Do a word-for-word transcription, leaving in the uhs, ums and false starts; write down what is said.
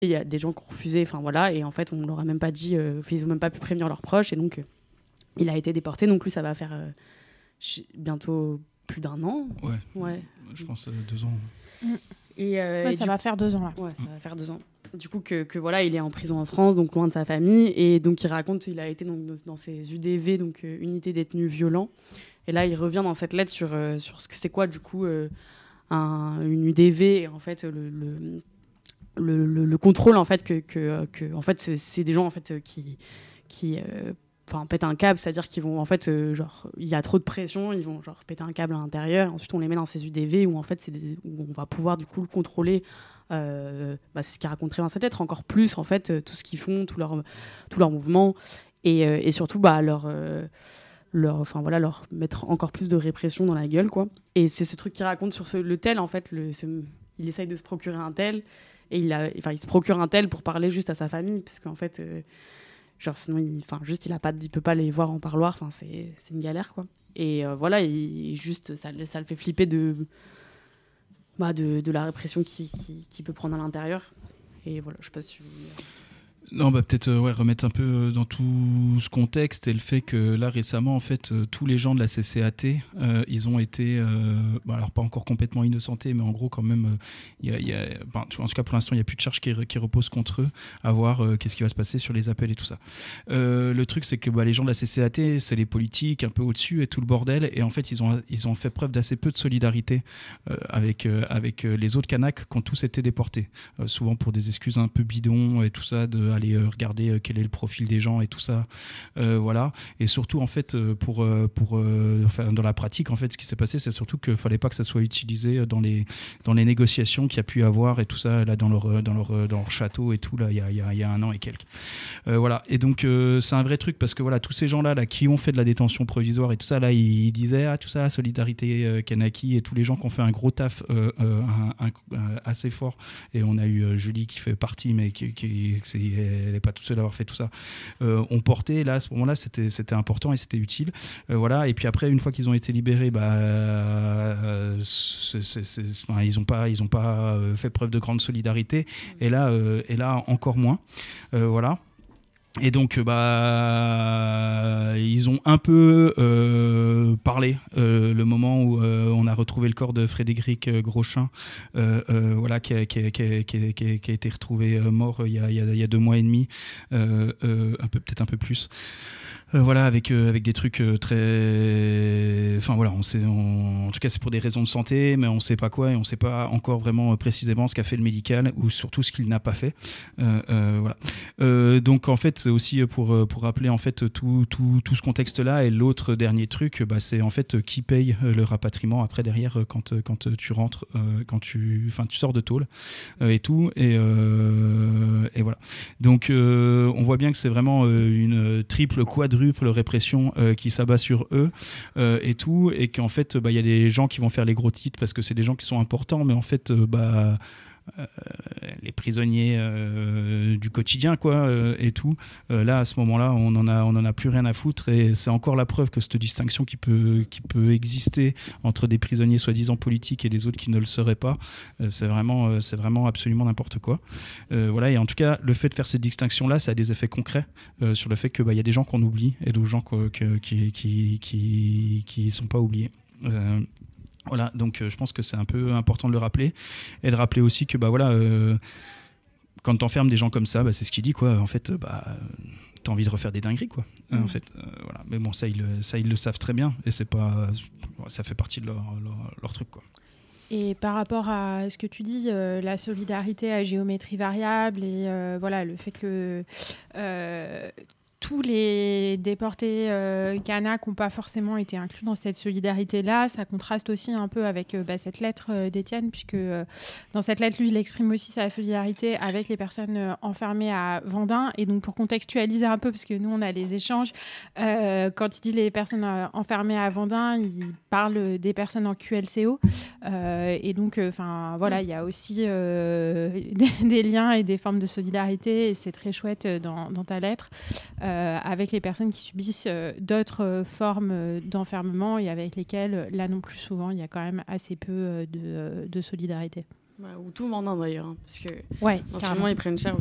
il y a des gens qui ont refusé, enfin voilà, et en fait, on leur a même pas dit, euh, ils ont même pas pu prévenir leurs proches, et donc euh, il a été déporté. Donc lui, ça va faire euh, bientôt plus d'un an. Ouais. Ouais. Je pense euh, deux ans. Et, euh, ouais, et ça du... va faire deux ans. Là. Ouais, ça va faire deux ans. Du coup, que, que voilà, il est en prison en France, donc loin de sa famille, et donc il raconte qu'il a été donc, dans ces U D V, donc euh, unités détenus violents. Et là, il revient dans cette lettre sur, euh, sur ce que c'est quoi, du coup, euh, un, une U D V, et en fait, le, le, le, le, le contrôle, en fait, que, que, que en fait, c'est, c'est des gens, en fait, qui, qui euh, enfin, pètent un câble, c'est-à-dire qu'ils vont, en fait, euh, genre, il y a trop de pression, ils vont, genre, péter un câble à l'intérieur, ensuite, on les met dans ces U D V, où, en fait, c'est des, où on va pouvoir, du coup, le contrôler. Euh, bah, c'est ce qu'il raconterait dans cette lettre, encore plus, en fait, euh, tout ce qu'ils font, tous leurs tout leur mouvements, et, euh, et surtout, bah, leur... Euh, leur, enfin voilà, leur mettre encore plus de répression dans la gueule, quoi. Et c'est ce truc qu'il raconte sur ce, le tel, en fait, le, ce, il essaye de se procurer un tel, et il, a, enfin, il se procure un tel pour parler juste à sa famille, parce qu'en fait, euh, genre sinon, il, enfin, juste, il a pas, il peut pas les voir en parloir, enfin, c'est, c'est une galère, quoi. Et euh, voilà, il, juste, ça, ça le fait flipper de, bah, de, de la répression qu'il, qu'il, qu'il peut prendre à l'intérieur. Et voilà, je sais pas si... Non, bah peut-être euh, ouais, remettre un peu euh, dans tout ce contexte et le fait que là récemment en fait euh, tous les gens de la C C A T euh, ils ont été euh, bah, alors pas encore complètement innocentés mais en gros quand même il euh, y a, y a bah, en tout cas pour l'instant il n'y a plus de charges qui, qui reposent contre eux à voir euh, qu'est-ce qui va se passer sur les appels et tout ça. Euh, le truc c'est que bah, les gens de la C C A T c'est les politiques un peu au-dessus et tout le bordel et en fait ils ont, ils ont fait preuve d'assez peu de solidarité euh, avec, euh, avec euh, les autres Kanaks qui ont tous été déportés euh, souvent pour des excuses un peu bidons et tout ça de aller euh, regarder euh, quel est le profil des gens et tout ça euh, voilà et surtout en fait euh, pour, euh, pour euh, enfin, dans la pratique en fait ce qui s'est passé c'est surtout qu'il fallait pas que ça soit utilisé dans les, dans les négociations qu'il y a pu avoir et tout ça là dans leur, dans leur, dans leur château et tout là il y a, y a, y a un an et quelques euh, voilà et donc euh, c'est un vrai truc parce que voilà tous ces gens là, là qui ont fait de la détention provisoire et tout ça là ils, ils disaient ah tout ça solidarité euh, Kanaki et tous les gens qui ont fait un gros taf euh, euh, un, un, un, assez fort et on a eu euh, Julie qui fait partie mais qui, qui, c'est, elle n'est pas toute seule à avoir fait tout ça euh, on portait là à ce moment là c'était, c'était important et c'était utile euh, voilà et puis après une fois qu'ils ont été libérés bah, euh, c'est, c'est, c'est, enfin, ils n'ont pas, ils ont pas euh, fait preuve de grande solidarité et là, euh, et là encore moins euh, voilà. Et donc, bah, ils ont un peu euh, parlé euh, le moment où euh, on a retrouvé le corps de Frédéric Grochin, euh, euh, voilà, qui a, qui, a, qui, a, qui, a, qui a été retrouvé mort il y a, il y a, il y a deux mois et demi, euh, euh, un peu, peut-être un peu plus. Euh, voilà, avec, euh, avec des trucs euh, très... Enfin voilà, on sait, on... en tout cas c'est pour des raisons de santé, mais on ne sait pas quoi et on ne sait pas encore vraiment euh, précisément ce qu'a fait le médical ou surtout ce qu'il n'a pas fait. Euh, euh, voilà. Euh, donc en fait, c'est aussi pour, pour rappeler en fait, tout, tout, tout ce contexte-là. Et l'autre dernier truc, bah, c'est en fait qui paye le rapatriement après derrière quand, quand tu rentres, euh, quand tu, enfin, tu sors de tôle euh, et tout. Et, euh, et voilà. Donc euh, on voit bien que c'est vraiment euh, une triple quadruple répression euh, qui s'abat sur eux euh, et tout, et qu'en fait il bah, y a des gens qui vont faire les gros titres parce que c'est des gens qui sont importants, mais en fait euh, bah Euh, les prisonniers euh, du quotidien quoi euh, et tout euh, là à ce moment-là on en a on en a plus rien à foutre et c'est encore la preuve que cette distinction qui peut qui peut exister entre des prisonniers soi-disant politiques et des autres qui ne le seraient pas euh, c'est vraiment euh, c'est vraiment absolument n'importe quoi euh, voilà et en tout cas le fait de faire cette distinction là ça a des effets concrets euh, sur le fait que bah il y a des gens qu'on oublie et d'autres gens que, que, qui qui qui qui sont pas oubliés euh, Voilà, donc euh, je pense que c'est un peu important de le rappeler et de rappeler aussi que bah voilà, euh, quand t'enfermes des gens comme ça, bah, c'est ce qu'il dit quoi. En fait, bah t'as envie de refaire des dingueries quoi. Mmh. En fait, euh, voilà. Mais bon, ça ils, ça ils le savent très bien et c'est pas, ça fait partie de leur, leur, leur truc quoi. Et par rapport à ce que tu dis, euh, la solidarité à géométrie variable et euh, voilà le fait que euh, tous les déportés euh, Kanaks n'ont pas forcément été inclus dans cette solidarité-là. Ça contraste aussi un peu avec euh, bah, cette lettre euh, d'Étienne, puisque euh, dans cette lettre, lui, il exprime aussi sa solidarité avec les personnes euh, enfermées à Vendin. Et donc, pour contextualiser un peu, parce que nous, on a les échanges, euh, quand il dit les personnes euh, enfermées à Vendin, il parle des personnes en Q L C O. Euh, et donc, enfin, euh, voilà, il y a aussi euh, des, des liens et des formes de solidarité. Et c'est très chouette dans, dans ta lettre. Euh, Euh, avec les personnes qui subissent euh, d'autres euh, formes euh, d'enfermement et avec lesquelles, là non plus souvent, il y a quand même assez peu euh, de, euh, de solidarité. Bah, ou tout en Inde d'ailleurs, hein, parce que Ouais, en ce carrément. moment ils prennent cher